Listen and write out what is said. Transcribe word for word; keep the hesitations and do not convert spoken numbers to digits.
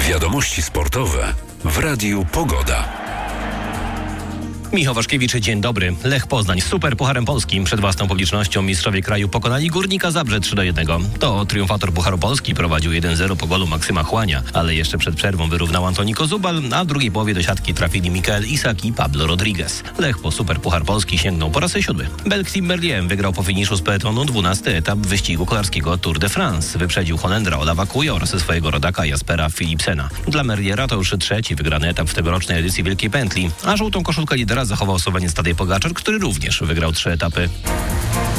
Wiadomości sportowe w Radiu Pogoda. Michał Waszkiewicz, dzień dobry. Lech Poznań super Pucharem Polski. Przed własną publicznością mistrzowie kraju pokonali Górnika Zabrze trzy do jednego. To triumfator Pucharu Polski prowadził jeden zero po golu Maksyma Chłania, ale jeszcze przed przerwą wyrównał Antoni Kozubal, a w drugiej połowie do siatki trafili Mikael Isak i Pablo Rodriguez. Lech po super Puchar Polski sięgnął po raz siódmy. Belk Team Merlier wygrał po finiszu z peletonu dwunasty etap wyścigu kolarskiego Tour de France. Wyprzedził Holendra Olawa Kuja oraz swojego rodaka Jaspera Philipsena. Dla Merliera to już trzeci wygrany etap w tegorocznej edycji Wielkiej Pętli, a żółtą koszulkę lidera zachował Słoweniec Tadej Pogaczar, który również wygrał trzy etapy.